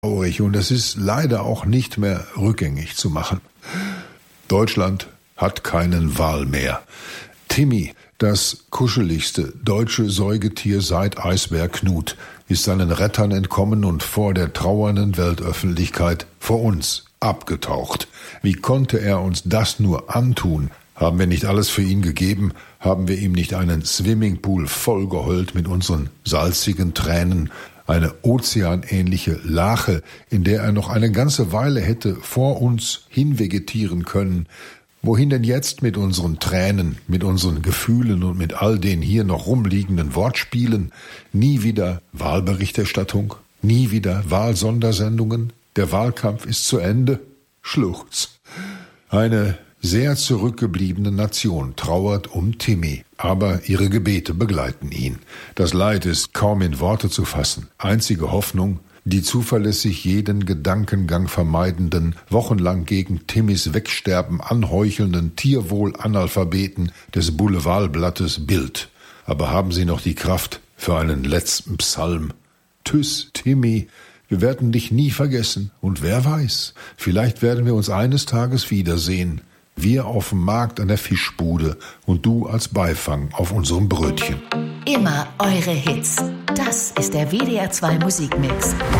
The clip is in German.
traurig und es ist leider auch nicht mehr rückgängig zu machen. Deutschland hat keinen Wal mehr. Timmy, das kuscheligste deutsche Säugetier seit Eisbär Knut, ist seinen Rettern entkommen und vor der trauernden Weltöffentlichkeit vor uns abgetaucht. Wie konnte er uns das nur antun? Haben wir nicht alles für ihn gegeben? Haben wir ihm nicht einen Swimmingpool vollgeheult mit unseren salzigen Tränen? Eine ozeanähnliche Lache, in der er noch eine ganze Weile hätte vor uns hinvegetieren können. Wohin denn jetzt mit unseren Tränen, mit unseren Gefühlen und mit all den hier noch rumliegenden Wortspielen? Nie wieder Wahlberichterstattung, nie wieder Wahlsondersendungen. Der Wahlkampf ist zu Ende. Schluchz. Eine sehr zurückgebliebene Nation trauert um Timmy, aber ihre Gebete begleiten ihn. Das Leid ist kaum in Worte zu fassen. Einzige Hoffnung, die zuverlässig jeden Gedankengang vermeidenden, wochenlang gegen Timmys Wegsterben anheuchelnden Tierwohl-Analphabeten des Boulevardblattes Bild. Aber haben sie noch die Kraft für einen letzten Psalm? Tschüss, Timmy, wir werden dich nie vergessen. Und wer weiß, vielleicht werden wir uns eines Tages wiedersehen. Wir auf dem Markt an der Fischbude und du als Beifang auf unserem Brötchen. Immer eure Hits. Das ist der WDR 2 Musikmix.